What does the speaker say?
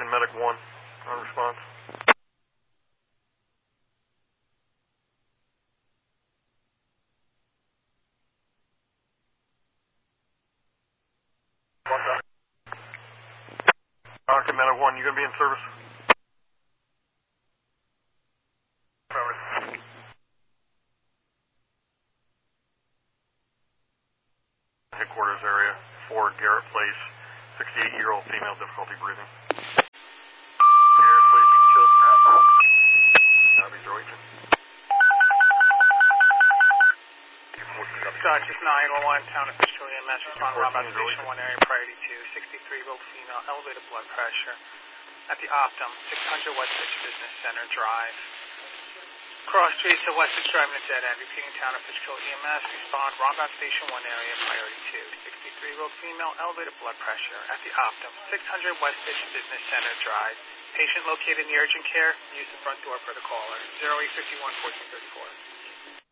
Arlington Medic 1 on response. Arlington Medic 1, you going to be in service? Headquarters area, 4 Garrett Place, 68-year-old female, difficulty breathing. Garrett Place, you can show us the map. That'll be 082. Dodges 911, Town of Fishkill EMS, respond Rob Station 1 area, priority 2, 63-year-old female, elevated blood pressure at the Optum, 600 Westbridge Business Center Drive. Cross street to Westbridge Drive in a dead end, repeating Town of Fishkill EMS, respond Rob Station 1 area, priority 2, 63-year-old female, elevated blood pressure at the Optum, 600 Westbridge Business Center Drive. Patient located in the urgent care, use the front door for the caller, 0851 1434.